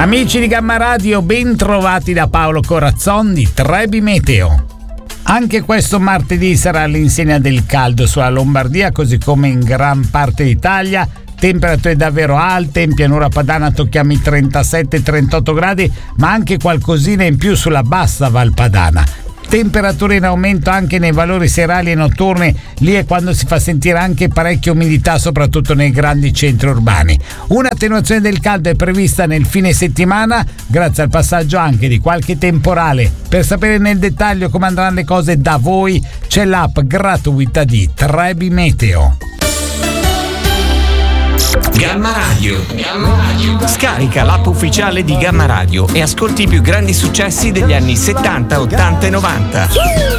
Amici di Gamma Radio, ben trovati da Paolo Corazzon di Trebi Meteo. Anche questo martedì sarà all'insegna del caldo sulla Lombardia, così come in gran parte d'Italia. Temperature davvero alte, in pianura padana tocchiamo i 37-38 gradi, ma anche qualcosina in più sulla bassa Val Padana. Temperature in aumento anche nei valori serali e notturni, lì è quando si fa sentire anche parecchia umidità, soprattutto nei grandi centri urbani. Un'attenuazione del caldo è prevista nel fine settimana, grazie al passaggio anche di qualche temporale. Per sapere nel dettaglio come andranno le cose da voi, c'è l'app gratuita di Trebi Meteo. Gamma Radio. Scarica l'app ufficiale di Gamma Radio e ascolti i più grandi successi degli anni 70, 80 e 90.